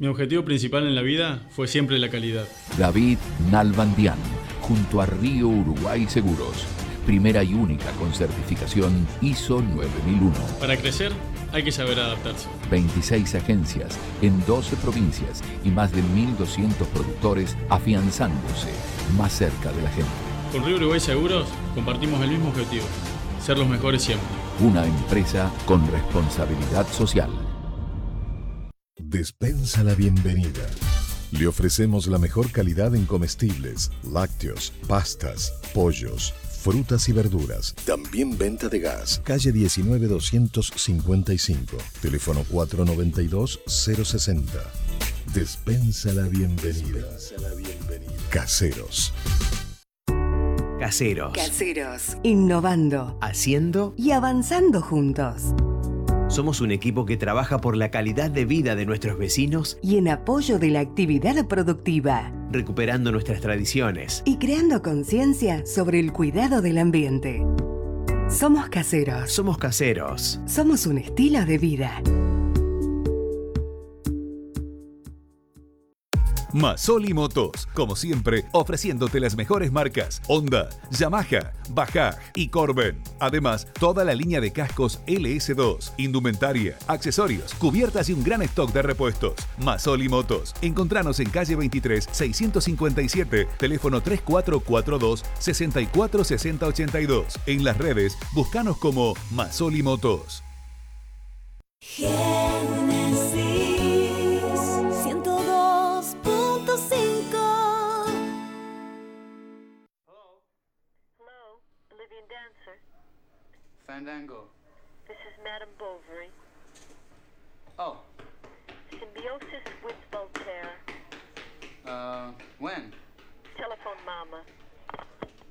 Mi objetivo principal en la vida fue siempre la calidad. David Nalbandián, junto a Río Uruguay Seguros. Primera y única con certificación ISO 9001. Para crecer hay que saber adaptarse. 26 agencias en 12 provincias y más de 1.200 productores afianzándose más cerca de la gente. Con Río Uruguay Seguros compartimos el mismo objetivo, ser los mejores siempre. Una empresa con responsabilidad social. Despensa la bienvenida. Le ofrecemos la mejor calidad en comestibles, lácteos, pastas, pollos, frutas y verduras. También venta de gas. Calle 19-255. Teléfono 492-060. Despensa la bienvenida. Caseros. Caseros. Caseros. Innovando. Haciendo. Y avanzando juntos. Somos un equipo que trabaja por la calidad de vida de nuestros vecinos Y en apoyo de la actividad productiva. recuperando nuestras tradiciones. Y creando conciencia sobre el cuidado del ambiente. Somos caseros. Somos caseros. Somos un estilo de vida. Masoli Motos, como siempre, ofreciéndote las mejores marcas Honda, Yamaha, Bajaj y Corben. Además, toda la línea de cascos LS2, indumentaria, accesorios, cubiertas y un gran stock de repuestos. Masoli Motos. Encontranos en calle 23, 657, teléfono 3442 646082. En las redes, búscanos como Masoli Motos. Génesis 102.5. Hello, Olivia Dancer. Fandango. This is Madame Bovary. Oh, Symbiosis with Voltaire. when? Telephone Mama.